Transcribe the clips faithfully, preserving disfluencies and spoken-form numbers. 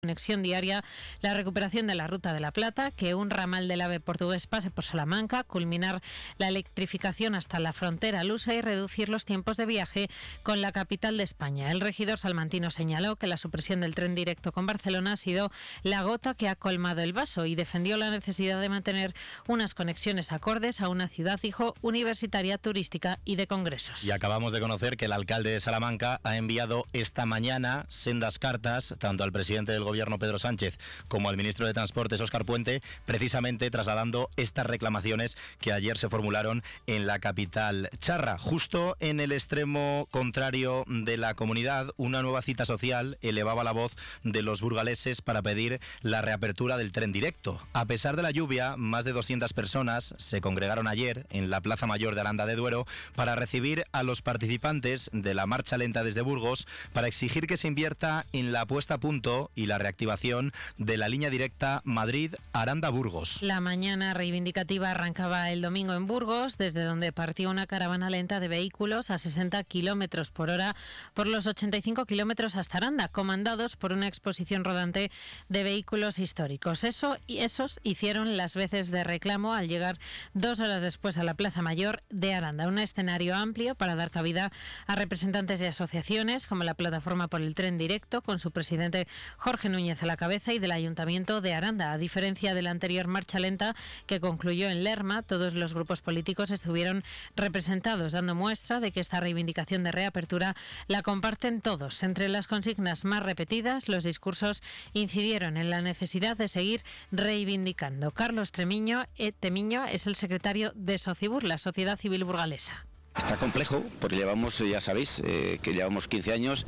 Conexión diaria, la recuperación de la Ruta de la Plata, que un ramal del AVE portugués pase por Salamanca, culminar la electrificación hasta la frontera lusa y reducir los tiempos de viaje con la capital de España. El regidor salmantino señaló que la supresión del tren directo con Barcelona ha sido la gota que ha colmado el vaso y defendió la necesidad de mantener unas conexiones acordes a una ciudad, dijo, universitaria, turística y de congresos. Y acabamos de conocer que el alcalde de Salamanca ha enviado esta mañana sendas cartas tanto al presidente del Gobierno Pedro Sánchez como al ministro de Transportes Óscar Puente, precisamente trasladando estas reclamaciones que ayer se formularon en la capital charra. Justo en el extremo contrario de la comunidad, una nueva cita social elevaba la voz de los burgaleses para pedir la reapertura del tren directo. A pesar de la lluvia, más de doscientas personas se congregaron ayer en la Plaza Mayor de Aranda de Duero para recibir a los participantes de la marcha lenta desde Burgos para exigir que se invierta en la puesta a punto y la reactivación de la línea directa Madrid-Aranda-Burgos. La mañana reivindicativa arrancaba el domingo en Burgos, desde donde partió una caravana lenta de vehículos a sesenta kilómetros por hora por los ochenta y cinco kilómetros hasta Aranda, comandados por una exposición rodante de vehículos históricos. Eso y esos hicieron las veces de reclamo al llegar dos horas después a la Plaza Mayor de Aranda, un escenario amplio para dar cabida a representantes de asociaciones como la Plataforma por el Tren Directo, con su presidente Jorge Núñez a la cabeza, y del Ayuntamiento de Aranda. A diferencia de la anterior marcha lenta que concluyó en Lerma, todos los grupos políticos estuvieron representados, dando muestra de que esta reivindicación de reapertura la comparten todos. Entre las consignas más repetidas, los discursos incidieron en la necesidad de seguir reivindicando. Carlos Tremiño, eh, Temiño es el secretario de Socibur, la Sociedad Civil Burgalesa. Está complejo, porque llevamos, ya sabéis, eh, que llevamos quince años,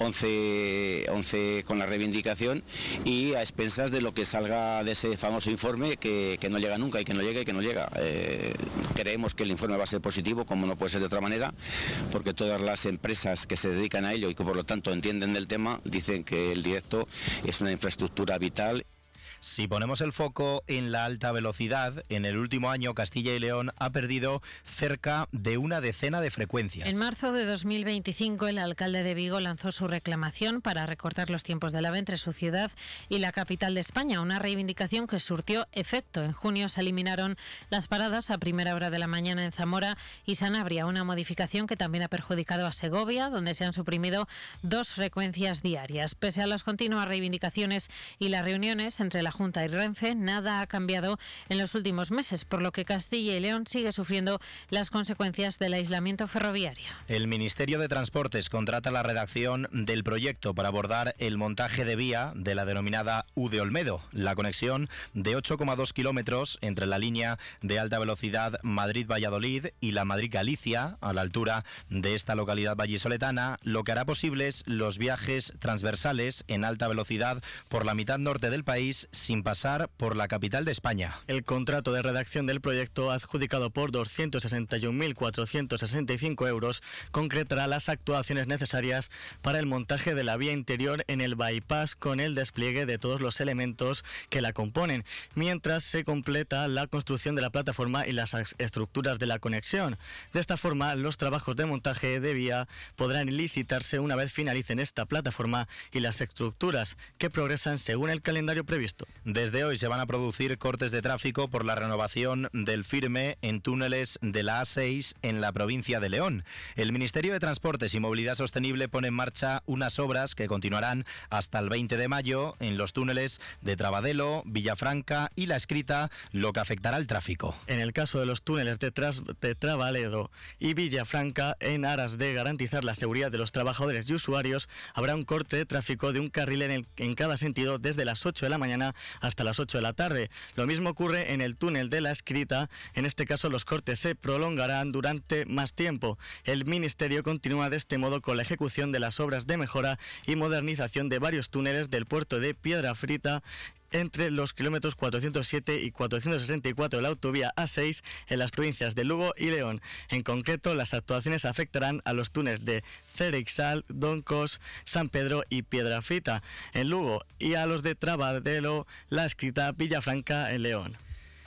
once, once con la reivindicación y a expensas de lo que salga de ese famoso informe que, que no llega nunca y que no llega y que no llega. Eh, creemos que el informe va a ser positivo, como no puede ser de otra manera, porque todas las empresas que se dedican a ello y que por lo tanto entienden del tema dicen que el directo es una infraestructura vital. Si ponemos el foco en la alta velocidad, en el último año Castilla y León ha perdido cerca de una decena de frecuencias. En marzo de dos mil veinticinco, el alcalde de Vigo lanzó su reclamación para recortar los tiempos del AVE entre su ciudad y la capital de España, una reivindicación que surtió efecto. En junio se eliminaron las paradas a primera hora de la mañana en Zamora y Sanabria, una modificación que también ha perjudicado a Segovia, donde se han suprimido dos frecuencias diarias. Pese a las continuas reivindicaciones y las reuniones entre la Junta y Renfe, nada ha cambiado en los últimos meses, por lo que Castilla y León sigue sufriendo las consecuencias del aislamiento ferroviario. El Ministerio de Transportes contrata la redacción del proyecto para abordar el montaje de vía de la denominada U de Olmedo, la conexión de ocho coma dos kilómetros entre la línea de alta velocidad Madrid-Valladolid y la Madrid-Galicia, a la altura de esta localidad vallisoletana, lo que hará posibles los viajes transversales en alta velocidad por la mitad norte del país sin pasar por la capital de España. El contrato de redacción del proyecto, adjudicado por doscientos sesenta y un mil cuatrocientos sesenta y cinco euros, concretará las actuaciones necesarias para el montaje de la vía interior en el bypass con el despliegue de todos los elementos que la componen, mientras se completa la construcción de la plataforma y las estructuras de la conexión. De esta forma, los trabajos de montaje de vía podrán licitarse una vez finalicen esta plataforma y las estructuras, que progresan según el calendario previsto. Desde hoy se van a producir cortes de tráfico por la renovación del firme en túneles de la A seis en la provincia de León. El Ministerio de Transportes y Movilidad Sostenible pone en marcha unas obras que continuarán hasta el veinte de mayo en los túneles de Trabadelo, Villafranca y La Escrita, lo que afectará al tráfico. En el caso de los túneles de, Tras, de Trabadelo y Villafranca, en aras de garantizar la seguridad de los trabajadores y usuarios, habrá un corte de tráfico de un carril en, el, en cada sentido desde las ocho de la mañana hasta las ocho de la tarde. Lo mismo ocurre en el túnel de La Escrita. En este caso, los cortes se prolongarán durante más tiempo. El Ministerio continúa de este modo con la ejecución de las obras de mejora y modernización de varios túneles del puerto de Piedrafita entre los kilómetros cuatrocientos siete y cuatrocientos sesenta y cuatro de la autovía A seis en las provincias de Lugo y León. En concreto, las actuaciones afectarán a los túneles de Cereixal, Doncos, San Pedro y Piedrafita en Lugo y a los de Trabadelo, La Escrita, Villafranca en León.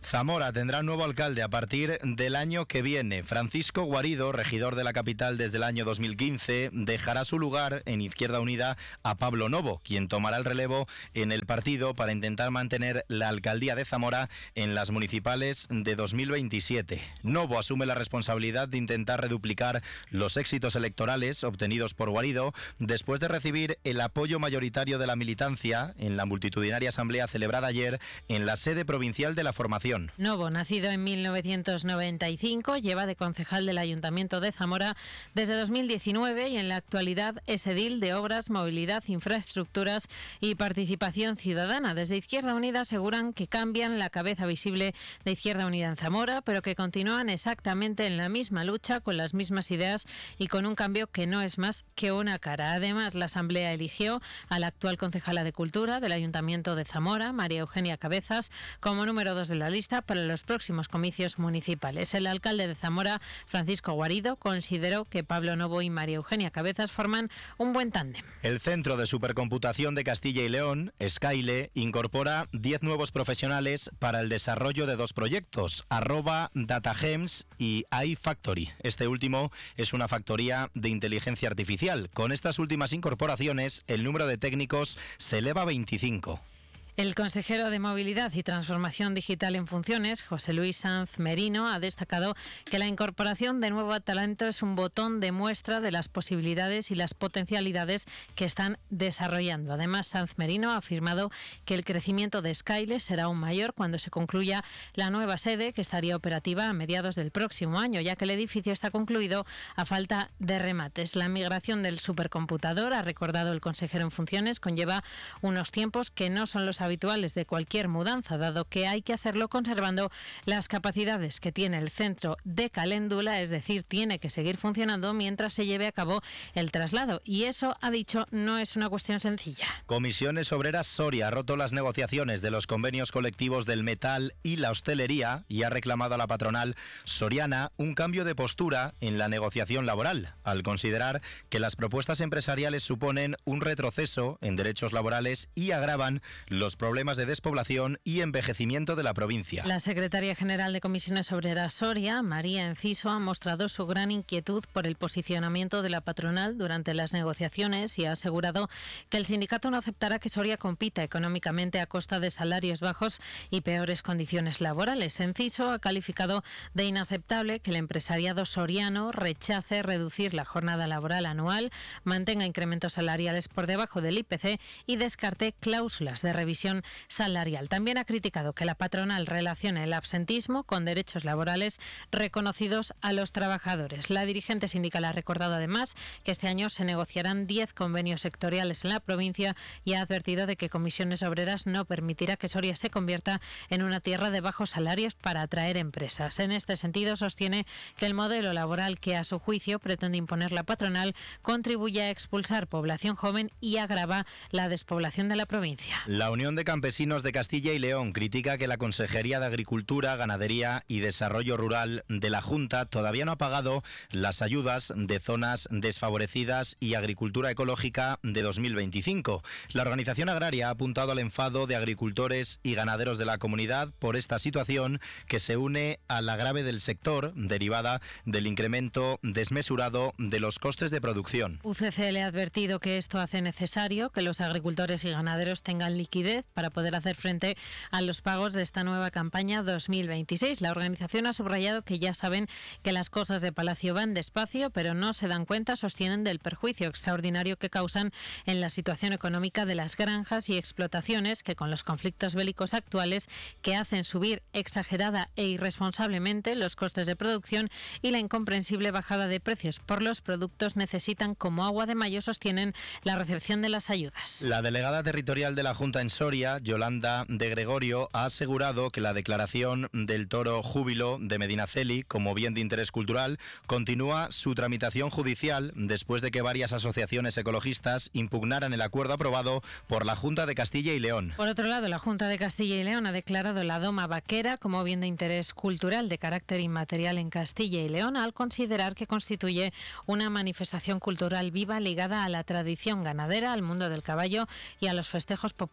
Zamora tendrá un nuevo alcalde a partir del año que viene. Francisco Guarido, regidor de la capital desde el año dos mil quince, dejará su lugar en Izquierda Unida a Pablo Novo, quien tomará el relevo en el partido para intentar mantener la alcaldía de Zamora en las municipales de dos mil veintisiete. Novo asume la responsabilidad de intentar reduplicar los éxitos electorales obtenidos por Guarido después de recibir el apoyo mayoritario de la militancia en la multitudinaria asamblea celebrada ayer en la sede provincial de la formación. Novo, nacido en mil novecientos noventa y cinco, lleva de concejal del Ayuntamiento de Zamora desde dos mil diecinueve y en la actualidad es edil de Obras, Movilidad, Infraestructuras y Participación Ciudadana. Desde Izquierda Unida aseguran que cambian la cabeza visible de Izquierda Unida en Zamora, pero que continúan exactamente en la misma lucha, con las mismas ideas y con un cambio que no es más que una cara. Además, la Asamblea eligió a la actual concejala de Cultura del Ayuntamiento de Zamora, María Eugenia Cabezas, como número dos de la lista para los próximos comicios municipales. El alcalde de Zamora, Francisco Guarido, consideró que Pablo Novo y María Eugenia Cabezas forman un buen tándem. El Centro de Supercomputación de Castilla y León, Skyle, incorpora diez nuevos profesionales para el desarrollo de dos proyectos, arroba DataGems y iFactory. Este último es una factoría de inteligencia artificial. Con estas últimas incorporaciones, el número de técnicos se eleva a veinticinco. El consejero de Movilidad y Transformación Digital en funciones, José Luis Sanz Merino, ha destacado que la incorporación de nuevo talento es un botón de muestra de las posibilidades y las potencialidades que están desarrollando. Además, Sanz Merino ha afirmado que el crecimiento de Skyle será aún mayor cuando se concluya la nueva sede, que estaría operativa a mediados del próximo año, ya que el edificio está concluido a falta de remates. La migración del supercomputador, ha recordado el consejero en funciones, conlleva unos tiempos que no son los habituales de cualquier mudanza, dado que hay que hacerlo conservando las capacidades que tiene el centro de Caléndula, es decir, tiene que seguir funcionando mientras se lleve a cabo el traslado. Y eso, ha dicho, no es una cuestión sencilla. Comisiones Obreras Soria ha roto las negociaciones de los convenios colectivos del metal y la hostelería y ha reclamado a la patronal soriana un cambio de postura en la negociación laboral, al considerar que las propuestas empresariales suponen un retroceso en derechos laborales y agravan los problemas de despoblación y envejecimiento de la provincia. La secretaria general de Comisiones Obreras Soria, María Enciso, ha mostrado su gran inquietud por el posicionamiento de la patronal durante las negociaciones y ha asegurado que el sindicato no aceptará que Soria compita económicamente a costa de salarios bajos y peores condiciones laborales. Enciso ha calificado de inaceptable que el empresariado soriano rechace reducir la jornada laboral anual, mantenga incrementos salariales por debajo del I P C y descarte cláusulas de revisión salarial. También ha criticado que la patronal relacione el absentismo con derechos laborales reconocidos a los trabajadores. La dirigente sindical ha recordado además que este año se negociarán diez convenios sectoriales en la provincia y ha advertido de que Comisiones Obreras no permitirá que Soria se convierta en una tierra de bajos salarios para atraer empresas. En este sentido, sostiene que el modelo laboral que a su juicio pretende imponer la patronal contribuye a expulsar población joven y agrava la despoblación de la provincia. La Unión de Campesinos de Castilla y León critica que la Consejería de Agricultura, Ganadería y Desarrollo Rural de la Junta todavía no ha pagado las ayudas de zonas desfavorecidas y agricultura ecológica de dos mil veinticinco. La organización agraria ha apuntado al enfado de agricultores y ganaderos de la comunidad por esta situación, que se une a la grave del sector derivada del incremento desmesurado de los costes de producción. U C C le ha advertido que esto hace necesario que los agricultores y ganaderos tengan liquidez para poder hacer frente a los pagos de esta nueva campaña dos mil veintiséis. La organización ha subrayado que ya saben que las cosas de Palacio van despacio, pero no se dan cuenta, sostienen, del perjuicio extraordinario que causan en la situación económica de las granjas y explotaciones, que con los conflictos bélicos actuales que hacen subir exagerada e irresponsablemente los costes de producción y la incomprensible bajada de precios por los productos, necesitan como agua de mayo, sostienen, la recepción de las ayudas. La delegada territorial de la Junta en Soria, Yolanda de Gregorio, ha asegurado que la declaración del toro Júbilo de Medinaceli como bien de interés cultural continúa su tramitación judicial después de que varias asociaciones ecologistas impugnaran el acuerdo aprobado por la Junta de Castilla y León. Por otro lado, la Junta de Castilla y León ha declarado la doma vaquera como bien de interés cultural de carácter inmaterial en Castilla y León, al considerar que constituye una manifestación cultural viva ligada a la tradición ganadera, al mundo del caballo y a los festejos populares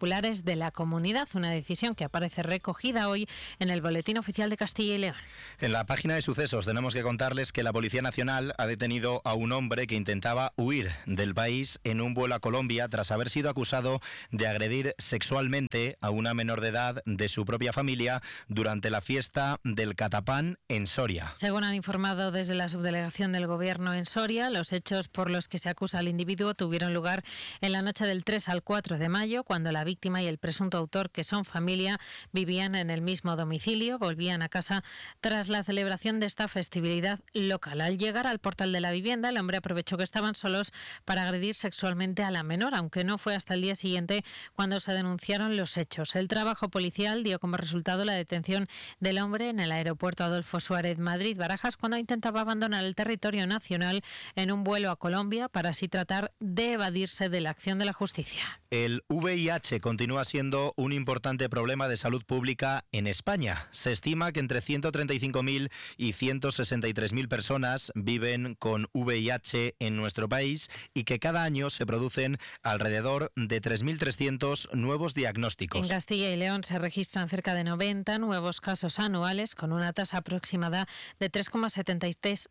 de la comunidad, una decisión que aparece recogida hoy en el Boletín Oficial de Castilla y León. En la página de sucesos tenemos que contarles que la Policía Nacional ha detenido a un hombre que intentaba huir del país en un vuelo a Colombia tras haber sido acusado de agredir sexualmente a una menor de edad de su propia familia durante la fiesta del Catapán en Soria. Según han informado desde la subdelegación del Gobierno en Soria, los hechos por los que se acusa al individuo tuvieron lugar en la noche del tres al cuatro de mayo, cuando la víctima y el presunto autor, que son familia, vivían en el mismo domicilio, volvían a casa tras la celebración de esta festividad local. Al llegar al portal de la vivienda, el hombre aprovechó que estaban solos para agredir sexualmente a la menor, aunque no fue hasta el día siguiente cuando se denunciaron los hechos. El trabajo policial dio como resultado la detención del hombre en el aeropuerto Adolfo Suárez Madrid-Barajas cuando intentaba abandonar el territorio nacional en un vuelo a Colombia para así tratar de evadirse de la acción de la justicia. El V I H continúa siendo un importante problema de salud pública en España. Se estima que entre ciento treinta y cinco mil y ciento sesenta y tres mil personas viven con V I H en nuestro país y que cada año se producen alrededor de tres mil trescientos nuevos diagnósticos. En Castilla y León se registran cerca de noventa nuevos casos anuales, con una tasa aproximada de tres coma setenta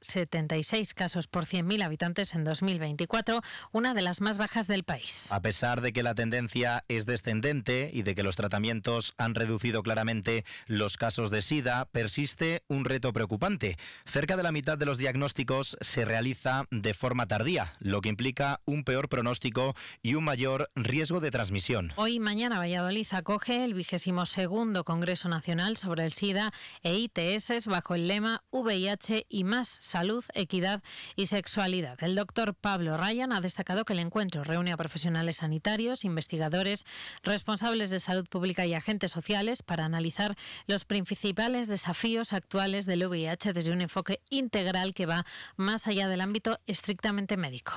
y seis casos por cien mil habitantes en dos mil veinticuatro, una de las más bajas del país. A pesar de que la tendencia es descendente y de que los tratamientos han reducido claramente los casos de SIDA, persiste un reto preocupante. Cerca de la mitad de los diagnósticos se realiza de forma tardía, lo que implica un peor pronóstico y un mayor riesgo de transmisión. Hoy y mañana Valladolid acoge el vigésimo segundo Congreso Nacional sobre el SIDA e I T S bajo el lema V I H y más salud, equidad y sexualidad. El doctor Pablo Ryan ha destacado que el encuentro reúne a profesionales sanitarios, investigadores, responsables de salud pública y agentes sociales para analizar los principales desafíos actuales del V I H desde un enfoque integral que va más allá del ámbito estrictamente médico.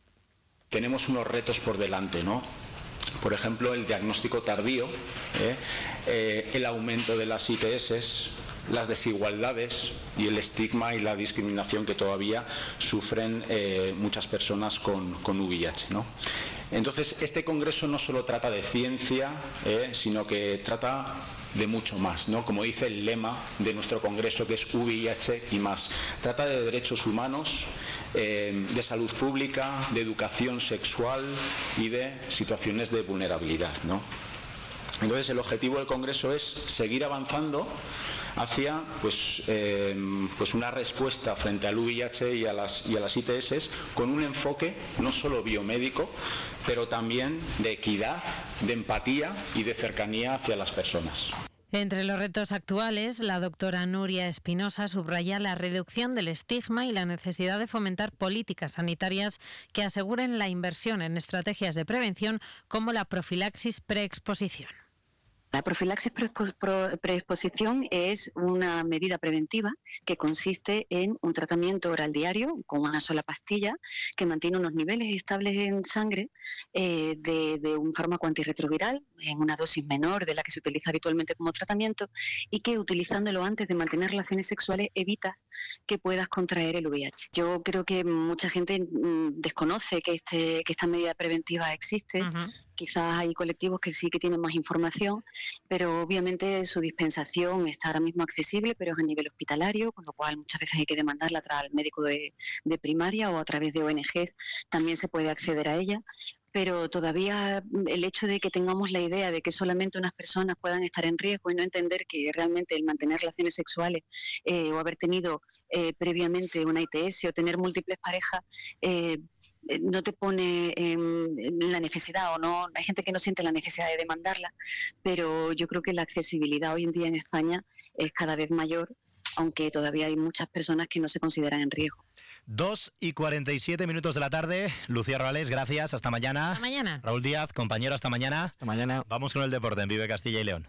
Tenemos unos retos por delante, ¿no? Por ejemplo, el diagnóstico tardío, ¿eh? Eh, el aumento de las I T S, las desigualdades y el estigma y la discriminación que todavía sufren eh, muchas personas con, con V I H, ¿no? Entonces, este congreso no solo trata de ciencia, eh, sino que trata de mucho más, ¿no? Como dice el lema de nuestro congreso, que es V I H y más. Trata de derechos humanos, eh, de salud pública, de educación sexual y de situaciones de vulnerabilidad, ¿no? Entonces, el objetivo del congreso es seguir avanzando hacia pues, eh, pues una respuesta frente al V I H y a las, y a las I T S con un enfoque no solo biomédico, pero también de equidad, de empatía y de cercanía hacia las personas. Entre los retos actuales, la doctora Nuria Espinosa subraya la reducción del estigma y la necesidad de fomentar políticas sanitarias que aseguren la inversión en estrategias de prevención como la profilaxis preexposición. La profilaxis preexposición es una medida preventiva que consiste en un tratamiento oral diario con una sola pastilla que mantiene unos niveles estables en sangre eh, de, de un fármaco antirretroviral en una dosis menor de la que se utiliza habitualmente como tratamiento y que utilizándolo antes de mantener relaciones sexuales evitas que puedas contraer el V I H. Yo creo que mucha gente mmm, desconoce que, este, que esta medida preventiva existe. Uh-huh. Quizás hay colectivos que sí que tienen más información, pero obviamente su dispensación está ahora mismo accesible, pero es a nivel hospitalario, con lo cual muchas veces hay que demandarla al médico de, de primaria o a través de O N Ges también se puede acceder a ella. Pero todavía el hecho de que tengamos la idea de que solamente unas personas puedan estar en riesgo y no entender que realmente el mantener relaciones sexuales eh, o haber tenido eh, previamente una I T S o tener múltiples parejas eh, no te pone en la necesidad o no, hay gente que no siente la necesidad de demandarla, pero yo creo que la accesibilidad hoy en día en España es cada vez mayor, aunque todavía hay muchas personas que no se consideran en riesgo. dos y cuarenta y siete minutos de la tarde. Lucía Rorales, gracias. Hasta mañana. Hasta mañana. Raúl Díaz, compañero, hasta mañana. Hasta mañana. Vamos con el deporte en Vive Castilla y León.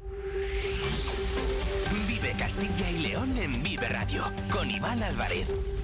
Vive Castilla y León en Vive Radio, con Iván Álvarez.